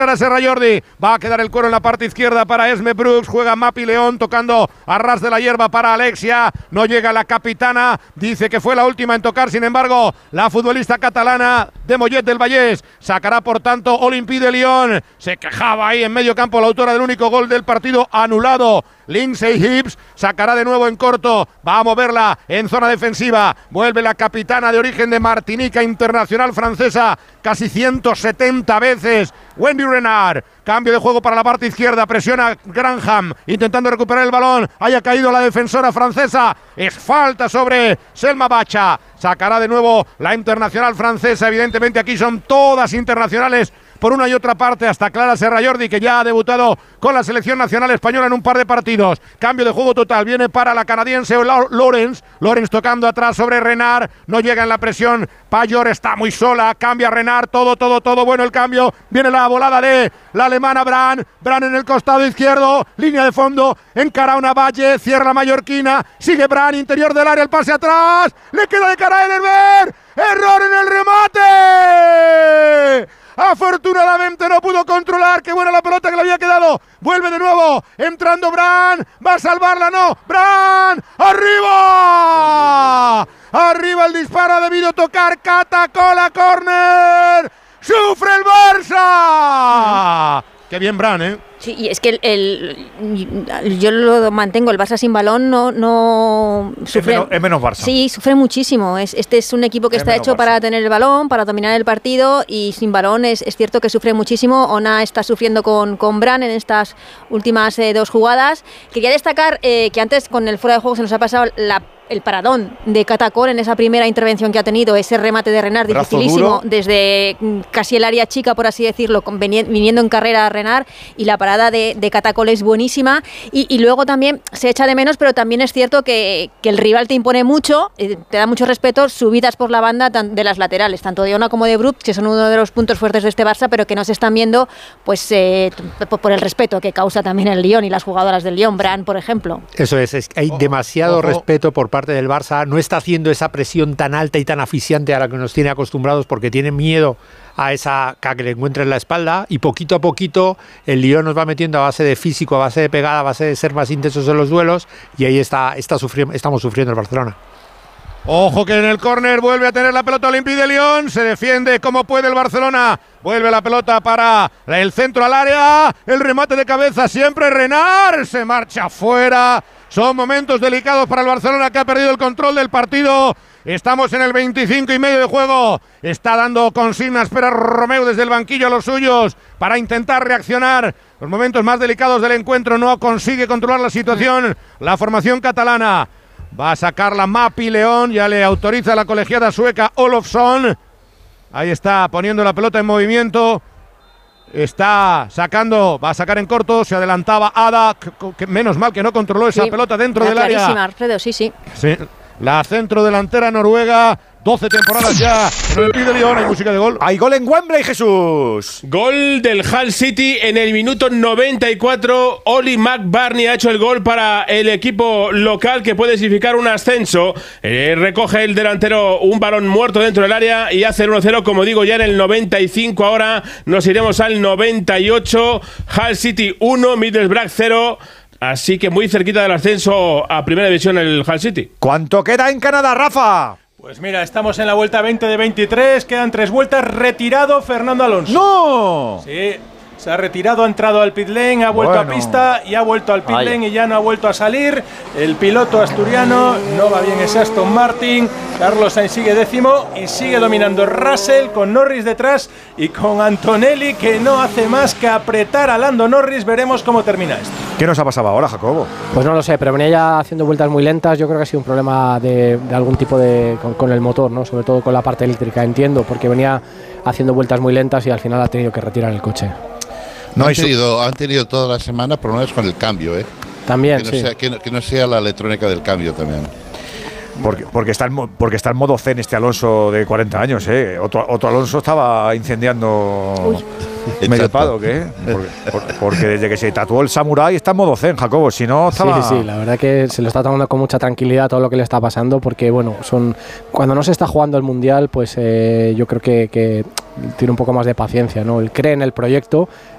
Para Serra Jordi, va a quedar el cuero en la parte izquierda para Esme Brooks, juega Mapi León tocando a ras de la hierba para Alexia, no llega la capitana, dice que fue la última en tocar, sin embargo, la futbolista catalana de Mollet del Vallès, sacará por tanto Olympique de Lyon, se quejaba ahí en medio campo la autora del único gol del partido anulado, Lindsay Hibbs, sacará de nuevo en corto, va a moverla en zona defensiva, vuelve la capitana de origen de Martinica, internacional francesa, casi 170 veces, Wendy Renard, cambio de juego para la parte izquierda, presiona Granham, intentando recuperar el balón, haya caído la defensora francesa, es falta sobre Selma Bacha, sacará de nuevo la internacional francesa, evidentemente aquí son todas internacionales, por una y otra parte, hasta Clara Serra Jordi, que ya ha debutado con la selección nacional española en un par de partidos. Cambio de juego total, viene para la canadiense Lawrence tocando atrás sobre Renard, no llega en la presión, Payor está muy sola, cambia Renard, todo bueno el cambio, viene la volada de la alemana Bran en el costado izquierdo, línea de fondo, encara una Valle, cierra la mallorquina, sigue Bran, interior del área, el pase atrás, le queda de cara a Ederberg, error en el remate. Afortunadamente no pudo controlar, qué buena la pelota que le había quedado, vuelve de nuevo, entrando Bran, va a salvarla, no, Bran, arriba el disparo, ha debido tocar Catacola, córner, sufre el Barça. Qué bien Bran, ¿eh? Sí, y es que yo lo mantengo, el Barça sin balón no sufre. Es menos Barça. Sí, sufre muchísimo. Este es un equipo que está hecho Barça para tener el balón, para dominar el partido, y sin balón es cierto que sufre muchísimo. Ona está sufriendo con Bran en estas últimas dos jugadas. Quería destacar que antes con el fuera de juego se nos ha pasado el paradón de Catacol en esa primera intervención que ha tenido, ese remate de Renard dificilísimo desde casi el área chica, por así decirlo, viniendo en carrera a Renard, y la parada de Catacol es buenísima, y luego también se echa de menos, pero también es cierto que el rival te impone mucho, te da mucho respeto, subidas por la banda de las laterales, tanto de Ona como de Brooks, que son uno de los puntos fuertes de este Barça, pero que no se están viendo pues por el respeto que causa también el Lyon y las jugadoras del Lyon, Bran, por ejemplo. Eso es que hay demasiado respeto por parte del Barça, no está haciendo esa presión tan alta y tan asfixiante a la que nos tiene acostumbrados, porque tiene miedo a esa que le encuentre en la espalda, y poquito a poquito el Lyon nos va metiendo a base de físico, a base de pegada, a base de ser más intensos en los duelos, y ahí estamos sufriendo el Barcelona. Ojo que en el córner vuelve a tener la pelota Olympique de Lyon, se defiende como puede el Barcelona, vuelve la pelota para el centro al área, el remate de cabeza siempre Renard, se marcha fuera. Son momentos delicados para el Barcelona, que ha perdido el control del partido. Estamos en el 25 y medio de juego. Está dando consignas Pere Romeu desde el banquillo a los suyos para intentar reaccionar. Los momentos más delicados del encuentro, no consigue controlar la situación la formación catalana. Va a sacar la Mapi León, ya le autoriza la colegiada sueca Olofsson. Ahí está poniendo la pelota en movimiento. Está sacando, va a sacar en corto, se adelantaba Ada, que menos mal que no controló esa pelota dentro del área. Alfredo, sí. La centrodelantera noruega, 12 temporadas ya en el de Lyon. Hay música de gol. Hay gol en Wembley, Jesús. Gol del Hull City en el minuto 94. Oli McBurney ha hecho el gol para el equipo local, que puede significar un ascenso. Recoge el delantero un balón muerto dentro del área y hace el 1-0, como digo, ya en el 95. Ahora nos iremos al 98. Hull City 1, Middlesbrough 0. Así que muy cerquita del ascenso a Primera División el Hull City. ¿Cuánto queda en Canadá, Rafa? Pues mira, estamos en la vuelta 20 de 23, quedan 3 vueltas, retirado Fernando Alonso. ¡No! Sí, se ha retirado, ha entrado al pit lane, ha vuelto a pista y ha vuelto al pit lane y ya no ha vuelto a salir. El piloto asturiano, no va bien ese Aston Martin. Carlos Sainz sigue décimo y sigue dominando Russell, con Norris detrás y con Antonelli, que no hace más que apretar a Lando Norris. Veremos cómo termina esto. ¿Qué nos ha pasado ahora, Jacobo? Pues no lo sé, pero venía ya haciendo vueltas muy lentas. Yo creo que ha sido un problema de algún tipo con el motor, ¿no? Sobre todo con la parte eléctrica, entiendo, porque venía haciendo vueltas muy lentas y al final ha tenido que retirar el coche. No, han tenido toda la semana problemas con el cambio, ¿eh? También, que no sea la electrónica del cambio también. Porque está en modo zen este Alonso de 40 años, ¿eh? Otro Alonso estaba incendiando medio Pado, ¿qué? Porque desde que se tatuó el samurái está en modo zen, Jacobo, si no estaba... Sí, la verdad que se lo está tomando con mucha tranquilidad todo lo que le está pasando, porque bueno, cuando no se está jugando el Mundial, pues yo creo que tiene un poco más de paciencia, ¿no? Él cree en el proyecto,